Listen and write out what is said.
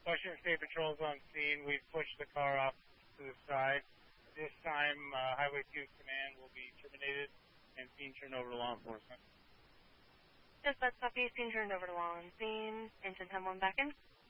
Washington State Patrol's on scene. We've pushed the car off to the side. This time, Highway 2 Command will be terminated and scene turned over to law enforcement. Dispatch copy, scene turned over to law and scene. Engine 10-1 back in.